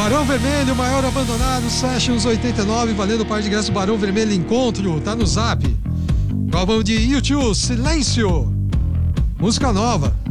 Barão Vermelho, Maior Abandonado, Sessions 89, valendo o par de ingressos do Barão Vermelho Encontro, tá no Zap. Álbum de U2, Silêncio, música nova.